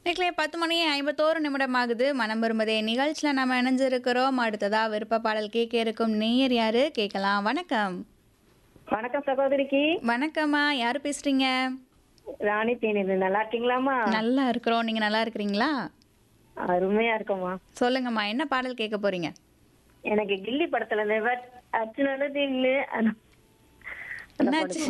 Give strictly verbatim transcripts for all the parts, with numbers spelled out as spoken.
நேர்களே பத்து மணி ஐம்பத்தோரு நிமிடம் ஆகுது. மனம் விரும்புதே நிகழ்ச்சியில் நம்ம இணைஞ்சிருக்கிறோம். அடுத்ததா விருப்ப பாடல் கேட்க இருக்கும் நேயர் யாரு கேட்கலாம். வணக்கம். வணக்கம் சகோதரிக்கு. வணக்கம்மா, யாரு பேசுறீங்க? ராணி தேனி. நல்லா இருக்கீங்களாமா? நல்லா இருக்கிறோம். நீங்க நல்லா இருக்கிறீங்களா? அருமையா இருக்கோமா. சொல்லுங்கம்மா, என்ன பாடல் கேட்க போறீங்க? எனக்கு கில்லி படத்துல இந்த வ- அர்ஜுனோட வில்லு அந்த- அந்த என்னாச்சு?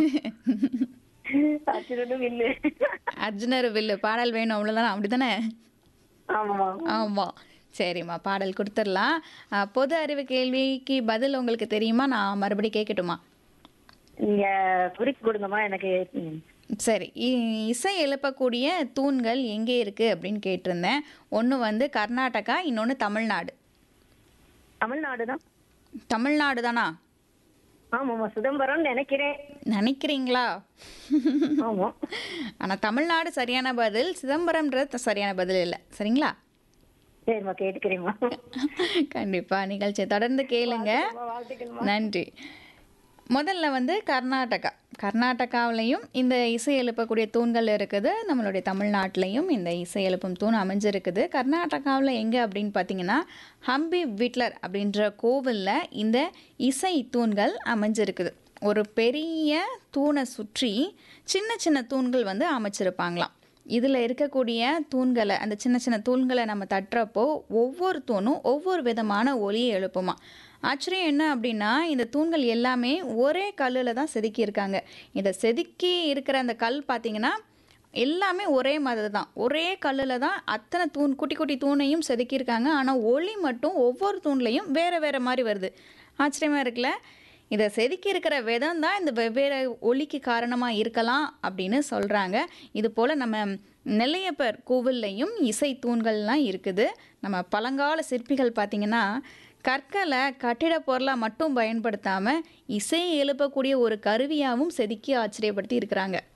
படம். அர்ஜுனோட வில்லு. அர்ஜுனர் வில்லு பாடல் வேணும் அவ்வளோதானே, அப்படிதானே? ஆமாமா. ஆமா. சரிம்மா, பாடல் கொடுத்துடலாம். அஹ், பொது அறிவு கேள்விக்கு பதில் உங்களுக்கு தெரியுமா? நான் மறுபடியும் கேட்கட்டுமா? நீங்க குறிப்பு கொடுங்கம்மா எனக்கு. ம். சரி, இ- இசை எழுப்பக்கூடிய தூண்கள் எங்கே இருக்கு அப்படின்னு கேட்டிருந்தேன். ஒன்று வந்து கர்நாடகா, இன்னொன்று தமிழ்நாடு. தமிழ்நாடு தான். தமிழ்நாடு தானா? ஆமாமா, சிதம்பரம் நினைக்கிறேன். நினைக்கிறீங்களா? ஆமா. ஆனால் தமிழ்நாடு சரியான பதில், சிதம்பரம்ன்றது சரியான பதில் இல்லை. சரிங்களா? சரிம்மா, கேட்டுக்கிறேம்மா. கண்டிப்பாக நிகழ்ச்சியை தொடர்ந்து கேளுங்க. வாழ்த்துக்கள்மா. நன்றி. முதல்ல வந்து கர்நாடகா. கர்நாடகாவிலையும் இந்த இசை எழுப்பக்கூடிய தூண்கள் இருக்குது. நம்மளுடைய தமிழ்நாட்டிலையும் இந்த இசை எழுப்பும் தூண் அமைஞ்சிருக்குது. கர்நாடகாவில் எங்கே அப்படின்னு பார்த்தீங்கன்னா, ஹம்பி விட்லர் அப்படின்ற கோவிலில் இந்த இசை தூண்கள் அமைஞ்சிருக்குது. ஒரு பெரிய தூணை சுற்றி சின்ன சின்ன தூண்கள் வந்து அமைச்சிருப்பாங்களாம். இதில் இருக்கக்கூடிய தூண்களை, அந்த சின்ன சின்ன தூண்களை நம்ம தட்டுறப்போ ஒவ்வொரு தூணும் ஒவ்வொரு விதமான ஒலியை எழுப்புமா. ஆச்சரியம் என்ன அப்படின்னா, இந்த தூண்கள் எல்லாமே ஒரே கல்லில் தான் செதுக்கியிருக்காங்க. இதை செதுக்கி இருக்கிற அந்த கல் பார்த்தீங்கன்னா எல்லாமே ஒரே மாதிரி தான், ஒரே கல்லில் தான் அத்தனை தூண், குட்டி குட்டி தூணையும் செதுக்கியிருக்காங்க. ஆனால் ஒளி மட்டும் ஒவ்வொரு தூண்லையும் வேறு வேறு மாதிரி வருது. ஆச்சரியமாக இருக்குல்ல? இதை செதுக்கி இருக்கிற விதம் தான் இந்த வெவ்வேறு ஒலிக்கு காரணமாக இருக்கலாம் அப்படின்னு சொல்கிறாங்க. இது போல் நம்ம நெல்லையப்பர் கோவில்லையும் இசை தூண்கள்லாம் இருக்குது. நம்ம பழங்கால சிற்பிகள் பார்த்திங்கன்னா கற்களை கட்டிட பொருளாக மட்டும் பயன்படுத்தாமல் இசையை எழுப்பக்கூடிய ஒரு கருவியாகவும் செதுக்கி ஆச்சரியப்படுத்தி இருக்கிறாங்க.